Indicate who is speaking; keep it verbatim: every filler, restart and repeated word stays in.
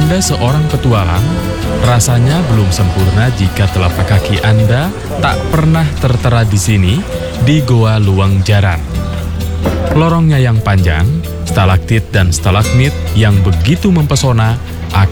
Speaker 1: Anda seorang petualang, rasanya belum sempurna jika telapak kaki Anda tak pernah tertera di sini, di Goa Luang Jaran. Lorongnya yang panjang, stalaktit dan stalagmit yang begitu mempesona